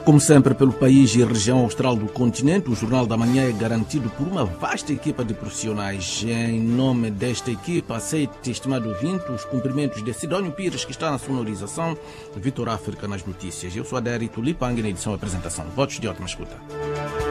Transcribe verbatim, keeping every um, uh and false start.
Como sempre, pelo país e região austral do continente, o Jornal da Manhã é garantido por uma vasta equipa de profissionais. Em nome desta equipa, aceite, estimado ouvinte, os cumprimentos de Sidónio Pires, que está na sonorização, Vitor África nas notícias. Eu sou Adérito Lipang, na edição e apresentação. Votos de ótima escuta.